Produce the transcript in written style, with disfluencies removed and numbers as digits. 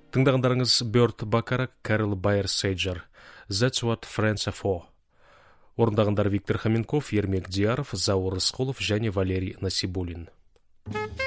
Тыңдағандарыңыз Бёрд Бакарак, Кэрол Байер Сейджер. That's what friends are for. Орындағандар Виктор Хоменков, Ермек Дияров, Заур Рысқұлов және Валерий Насибуллин.